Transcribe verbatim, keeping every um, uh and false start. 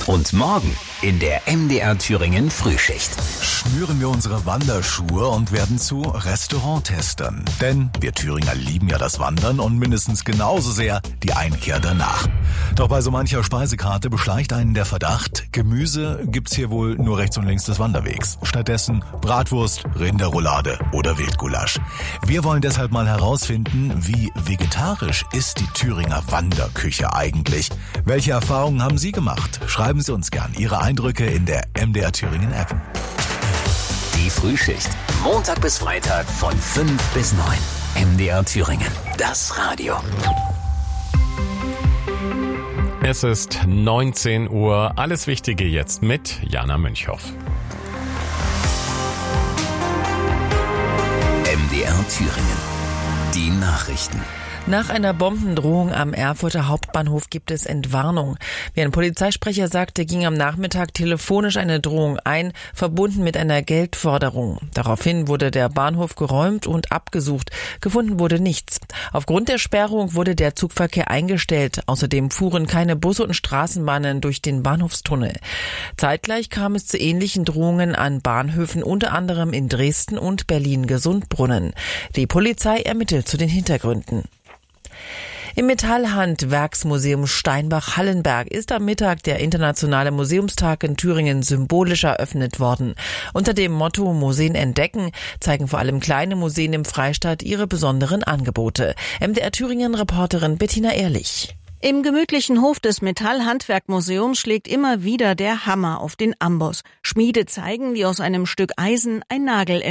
Und morgen in der M D R Thüringen Frühschicht. Schnüren wir unsere Wanderschuhe und werden zu Restauranttestern. Denn wir Thüringer lieben ja das Wandern und mindestens genauso sehr die Einkehr danach. Doch bei so mancher Speisekarte beschleicht einen der Verdacht, Gemüse gibt's hier wohl nur rechts und links des Wanderwegs. Stattdessen Bratwurst, Rinderroulade oder Wildgulasch. Wir wollen deshalb mal herausfinden, wie vegetarisch ist die Thüringer Wanderküche eigentlich? Welche Erfahrungen haben Sie gemacht? Schreiben Sie uns gern Ihre Eindrücke in der M D R Thüringen App. Die Frühschicht. Montag bis Freitag von fünf bis neun. M D R Thüringen. Das Radio. Es ist neunzehn Uhr. Alles Wichtige jetzt mit Jana Münchhoff. M D R Thüringen. Die Nachrichten. Nach einer Bombendrohung am Erfurter Hauptbahnhof gibt es Entwarnung. Wie ein Polizeisprecher sagte, ging am Nachmittag telefonisch eine Drohung ein, verbunden mit einer Geldforderung. Daraufhin wurde der Bahnhof geräumt und abgesucht. Gefunden wurde nichts. Aufgrund der Sperrung wurde der Zugverkehr eingestellt. Außerdem fuhren keine Busse und Straßenbahnen durch den Bahnhofstunnel. Zeitgleich kam es zu ähnlichen Drohungen an Bahnhöfen, unter anderem in Dresden und Berlin-Gesundbrunnen. Die Polizei ermittelt zu den Hintergründen. Im Metallhandwerksmuseum Steinbach-Hallenberg ist am Mittag der internationale Museumstag in Thüringen symbolisch eröffnet worden. Unter dem Motto Museen entdecken zeigen vor allem kleine Museen im Freistaat ihre besonderen Angebote. M D R Thüringen-Reporterin Bettina Ehrlich. Im gemütlichen Hof des Metallhandwerkmuseums schlägt immer wieder der Hammer auf den Amboss. Schmiede zeigen, wie aus einem Stück Eisen ein Nagel